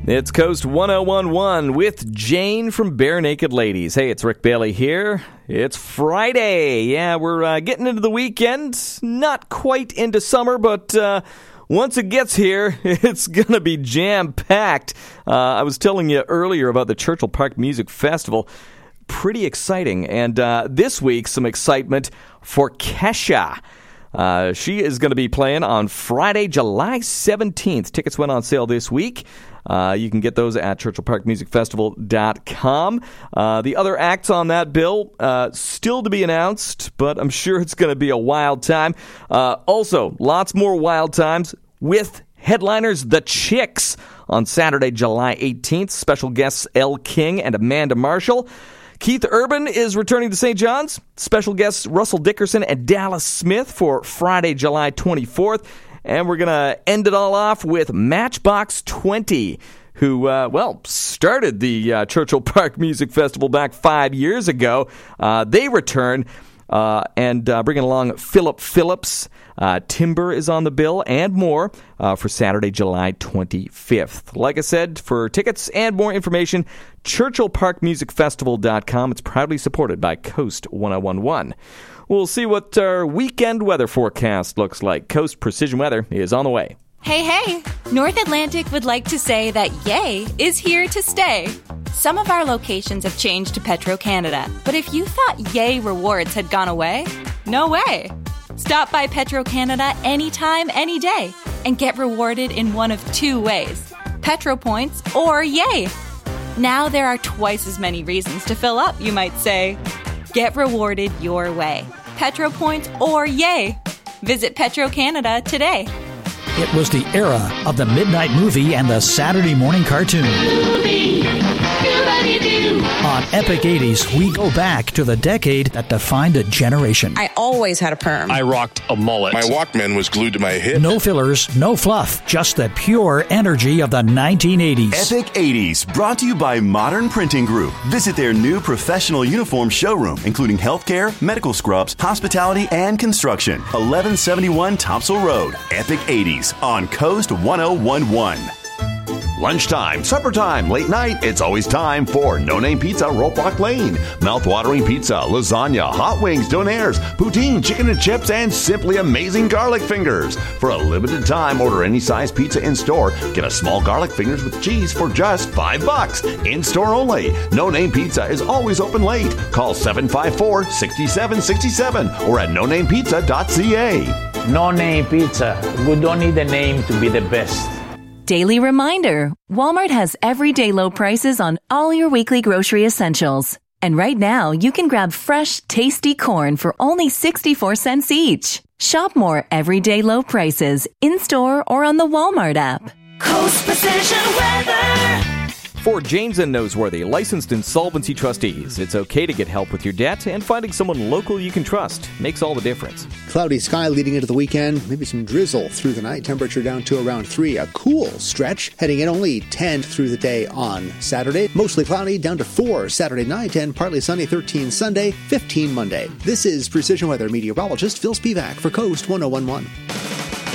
It's Coast 1011 with Jane from Bare Naked Ladies. Hey, it's Rick Bailey here. It's Friday. Yeah, we're getting into the weekend. Not quite into summer, but once it gets here, it's going to be jam-packed. I was telling you earlier about the Churchill Park Music Festival. Pretty exciting. And this week, some excitement for Kesha. She is going to be playing on Friday, July 17th. Tickets went on sale this week. You can get those at churchillparkmusicfestival.com. The other acts on that bill, still to be announced, but I'm sure it's going to be a wild time. Also, lots more wild times with headliners The Chicks on Saturday, July 18th. Special guests Elle King and Amanda Marshall. Keith Urban is returning to St. John's. Special guests Russell Dickerson and Dallas Smith for Friday, July 24th. And we're going to end it all off with Matchbox 20, who, started the Churchill Park Music Festival back 5 years ago. They return and bringing along Philip Phillips. Timber is on the bill and more for Saturday, July 25th. Like I said, for tickets and more information, churchillparkmusicfestival.com. It's proudly supported by Coast 1011. We'll see what our weekend weather forecast looks like. Coast Precision Weather is on the way. Hey, North Atlantic would like to say that Yay is here to stay. Some of our locations have changed to Petro-Canada, but if you thought Yay rewards had gone away, no way. Stop by Petro-Canada anytime, any day, and get rewarded in one of two ways, Petro Points or Yay. Now there are twice as many reasons to fill up, you might say. Get rewarded your way. Petro Points or Yay. Visit Petro-Canada today. It was the era of the midnight movie and the Saturday morning cartoon. On Epic 80s, we go back to the decade that defined a generation. I always had a perm. I rocked a mullet. My Walkman was glued to my hip. No fillers, no fluff, just the pure energy of the 1980s. Epic 80s, brought to you by Modern Printing Group. Visit their new professional uniform showroom, including healthcare, medical scrubs, hospitality, and construction. 1171 Topsail Road. Epic 80s on Coast 1011. Lunchtime, supper time, late night, it's always time for No Name Pizza, Ropelock Lane. Mouth-watering pizza, lasagna, hot wings, donaires, poutine, chicken and chips, and simply amazing garlic fingers. For a limited time, order any size pizza in-store. Get a small garlic fingers with cheese for just $5. In-store only. No Name Pizza is always open late. Call 754-6767 or at nonamepizza.ca. No Name Pizza. We don't need a name to be the best. Daily reminder, Walmart has everyday low prices on all your weekly grocery essentials. And right now, you can grab fresh, tasty corn for only 64 cents each. Shop more everyday low prices in-store or on the Walmart app. Coast Precision Weather. For Janes and Noseworthy, licensed insolvency trustees, it's okay to get help with your debt, and finding someone local you can trust makes all the difference. Cloudy sky leading into the weekend, maybe some drizzle through the night, temperature down to around 3. A cool stretch, heading in only 10 through the day on Saturday. Mostly cloudy, down to 4 Saturday night, and partly sunny 13 Sunday, 15 Monday. This is Precision Weather meteorologist Phil Spivak for Coast 1011.